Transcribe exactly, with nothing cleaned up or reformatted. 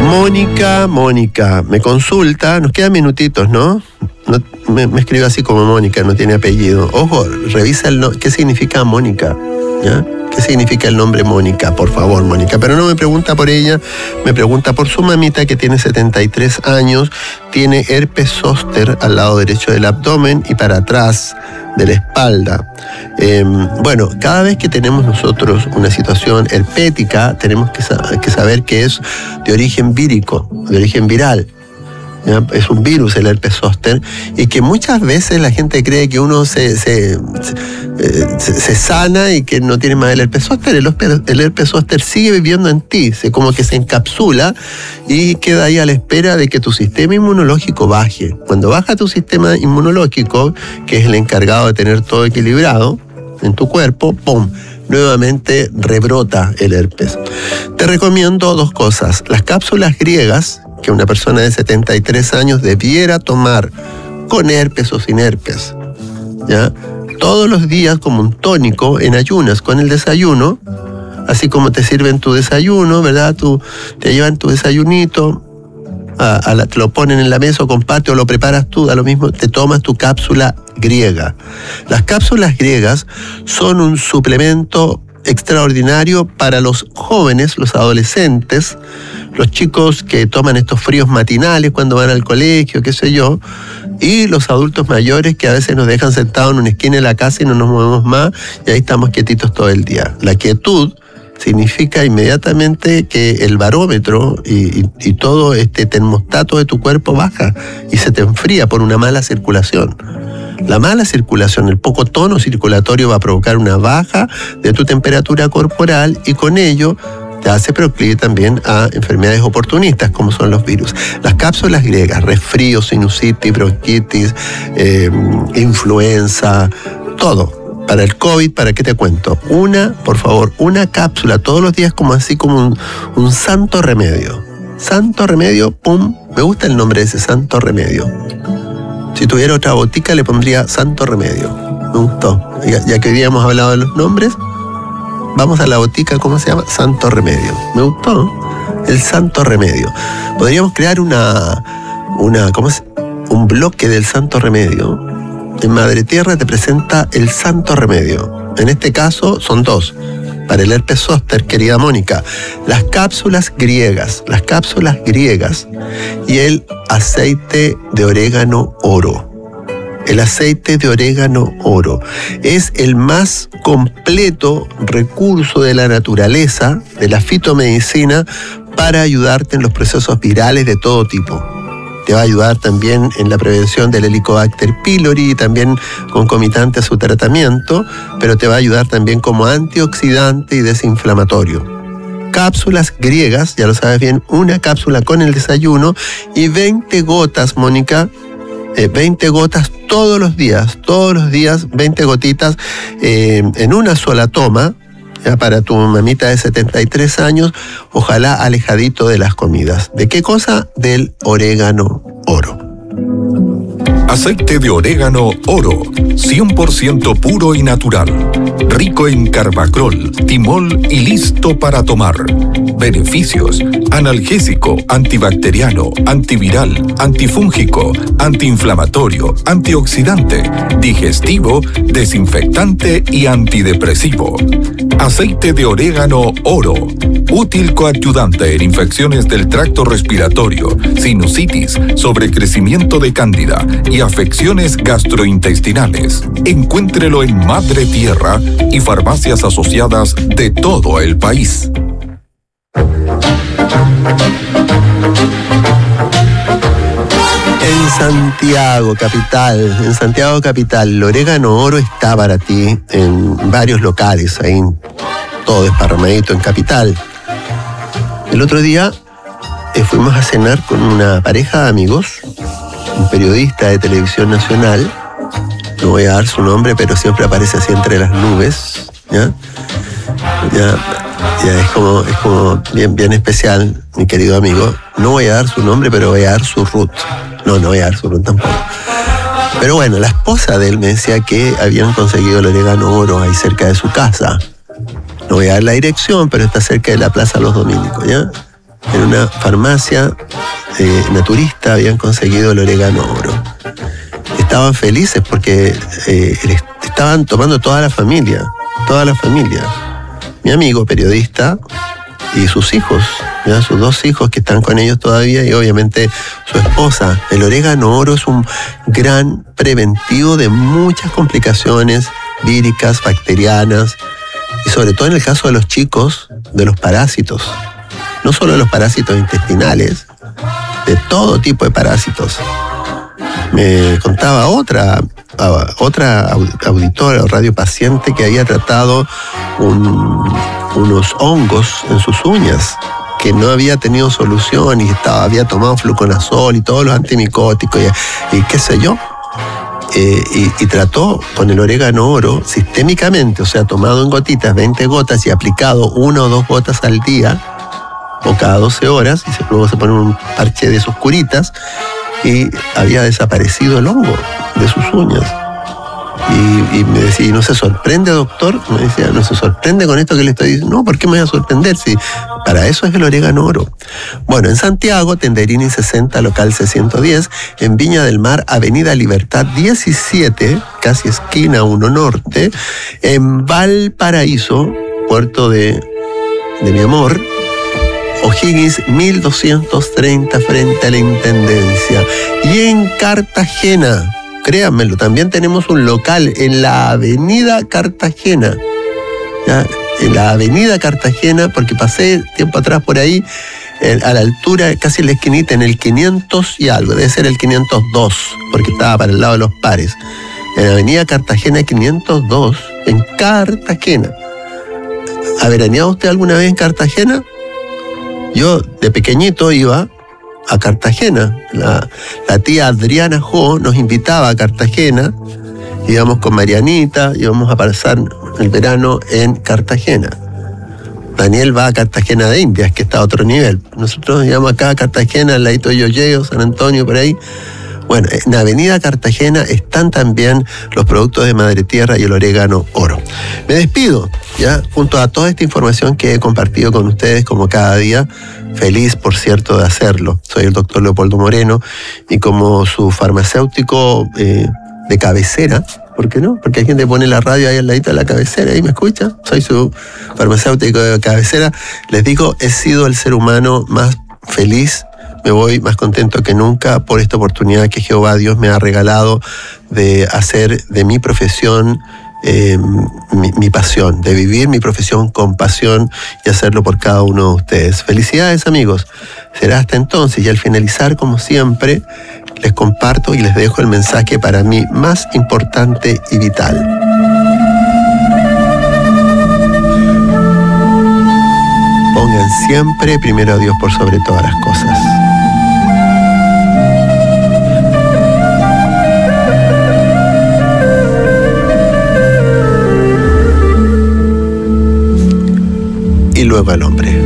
Mónica, Mónica, me consulta, nos quedan minutitos, ¿no? no me, me escribe así como Mónica, no tiene apellido. Ojo, revisa el no, qué significa Mónica, ¿ya? ¿Qué significa el nombre Mónica? Por favor, Mónica. Pero no me pregunta por ella, me pregunta por su mamita que tiene setenta y tres años, tiene herpes zóster al lado derecho del abdomen y para atrás de la espalda. Eh, bueno, cada vez que tenemos nosotros una situación herpética, tenemos que, sa- que saber que es de origen vírico, de origen viral. ¿Ya? Es un virus el herpes zóster y que muchas veces la gente cree que uno se, se, se, se, se sana y que no tiene más el herpes zóster. El, el herpes zóster sigue viviendo en ti, se, como que se encapsula y queda ahí a la espera de que tu sistema inmunológico baje. Cuando baja tu sistema inmunológico, que es el encargado de tener todo equilibrado en tu cuerpo, ¡pum!, nuevamente rebrota el herpes. Te recomiendo dos cosas. Las cápsulas griegas, que una persona de setenta y tres años debiera tomar con herpes o sin herpes, ¿ya? Todos los días como un tónico en ayunas con el desayuno, así como te sirven tu desayuno, ¿verdad? Tú, te llevan tu desayunito, a, a la, te lo ponen en la mesa o comparte o lo preparas tú, a lo mismo te tomas tu cápsula griega. Las cápsulas griegas son un suplemento extraordinario para los jóvenes, los adolescentes, los chicos que toman estos fríos matinales cuando van al colegio, qué sé yo, y los adultos mayores que a veces nos dejan sentados en una esquina de la casa y no nos movemos más y ahí estamos quietitos todo el día. La quietud significa inmediatamente que el barómetro y, y, y todo este termostato de tu cuerpo baja y se te enfría por una mala circulación. La mala circulación, el poco tono circulatorio va a provocar una baja de tu temperatura corporal y con ello te hace proclive también a enfermedades oportunistas como son los virus. Las cápsulas griegas, resfrío, sinusitis, bronquitis, eh, influenza, todo. Para el COVID, ¿para qué te cuento? Una, por favor, una cápsula todos los días como así como un, un santo remedio. Santo remedio, pum, me gusta el nombre de ese santo remedio. Si tuviera otra botica le pondría Santo Remedio. Me gustó. Ya, ya que hoy día hemos hablado de los nombres, vamos a la botica, ¿cómo se llama? Santo Remedio. Me gustó. El Santo Remedio. Podríamos crear una, una ¿cómo se? un bloque del Santo Remedio. En Madre Tierra te presenta el Santo Remedio. En este caso son dos. Para el herpes zóster, querida Mónica, las cápsulas griegas, las cápsulas griegas y el aceite de orégano oro. El aceite de orégano oro es el más completo recurso de la naturaleza, de la fitomedicina, para ayudarte en los procesos virales de todo tipo. Te va a ayudar también en la prevención del Helicobacter pylori, también concomitante a su tratamiento, pero te va a ayudar también como antioxidante y desinflamatorio. Cápsulas griegas, ya lo sabes bien, una cápsula con el desayuno y veinte gotas, Mónica, eh, veinte gotas todos los días, todos los días, veinte gotitas eh, en una sola toma, ya, para tu mamita de setenta y tres años, ojalá alejadito de las comidas. ¿De qué cosa? Del orégano oro. Aceite de orégano oro, cien por ciento puro y natural, rico en carbacrol, timol y listo para tomar. Beneficios: analgésico, antibacteriano, antiviral, antifúngico, antiinflamatorio, antioxidante, digestivo, desinfectante y antidepresivo. Aceite de orégano oro, útil coadyuvante en infecciones del tracto respiratorio, sinusitis, sobrecrecimiento de cándida y afecciones gastrointestinales. Encuéntrelo en Madre Tierra y farmacias asociadas de todo el país. En Santiago capital, en Santiago capital, el orégano oro está para ti en varios locales, ahí todo desparramadito en capital. El otro día eh, fuimos a cenar con una pareja de amigos, un periodista de Televisión Nacional, no voy a dar su nombre, pero siempre aparece así entre las nubes, ¿ya? Ya, ya es como, es como bien, bien especial, mi querido amigo. No voy a dar su nombre, pero voy a dar su root. No, no voy a dar su root tampoco. Pero bueno, la esposa de él me decía que habían conseguido el orégano oro ahí cerca de su casa. No voy a dar la dirección, pero está cerca de la Plaza Los Dominicos, ¿ya? en una farmacia eh, naturista habían conseguido el orégano oro. Estaban felices porque eh, estaban tomando toda la familia, toda la familia. Mi amigo periodista y sus hijos, ¿ya? Sus dos hijos que están con ellos todavía y obviamente su esposa. El orégano oro es un gran preventivo de muchas complicaciones víricas, bacterianas y sobre todo en el caso de los chicos, de los parásitos. No solo de los parásitos intestinales, de todo tipo de parásitos. Me contaba otra, otra auditora o radiopaciente que había tratado un, unos hongos en sus uñas, que no había tenido solución y estaba, había tomado fluconazol y todos los antimicóticos y, y qué sé yo. Eh, y, y trató con el orégano oro sistémicamente, o sea, tomado en gotitas, veinte gotas y aplicado una o dos gotas al día o cada doce horas, y luego se pone un parche de sus curitas y había desaparecido el hongo de sus uñas. Y, y me decía, ¿no se sorprende, doctor? Me decía, ¿no se sorprende con esto que le estoy diciendo? No, ¿por qué me voy a sorprender? Si para eso es el orégano oro. Bueno, en Santiago, Tenderini sesenta, local C ciento diez, en Viña del Mar, Avenida Libertad diecisiete, casi esquina uno Norte, en Valparaíso, puerto de, de mi amor, O'Higgins mil doscientos treinta frente a la Intendencia. Y en Cartagena, créanmelo, también tenemos un local en la Avenida Cartagena. ¿Ya? En la Avenida Cartagena, porque pasé tiempo atrás por ahí, eh, a la altura, casi en la esquinita, en el quinientos y algo, debe ser el quinientos dos, porque estaba para el lado de los pares. En la Avenida Cartagena quinientos dos, en Cartagena. ¿Ha veraneado usted alguna vez en Cartagena? Yo de pequeñito iba a Cartagena. La, la tía Adriana Jo nos invitaba a Cartagena. Íbamos con Marianita, íbamos a pasar el verano en Cartagena. Daniel va a Cartagena de Indias, que está a otro nivel. Nosotros íbamos acá a Cartagena, al ladito de Yoyeo, San Antonio, por ahí. Bueno, en la Avenida Cartagena están también los productos de Madre Tierra y el orégano oro. Me despido, ya, junto a toda esta información que he compartido con ustedes como cada día. Feliz, por cierto, de hacerlo. Soy el doctor Leopoldo Moreno y como su farmacéutico eh, de cabecera, ¿por qué no? Porque hay gente que pone la radio ahí al ladito de la cabecera y me escucha. Soy su farmacéutico de cabecera. Les digo, he sido el ser humano más feliz. Me voy más contento que nunca por esta oportunidad que Jehová Dios me ha regalado de hacer de mi profesión eh, mi, mi pasión, de vivir mi profesión con pasión y hacerlo por cada uno de ustedes. Felicidades, amigos. Será hasta entonces y al finalizar, como siempre, les comparto y les dejo el mensaje para mí más importante y vital. Pongan siempre primero a Dios por sobre todas las cosas. Y luego al hombre.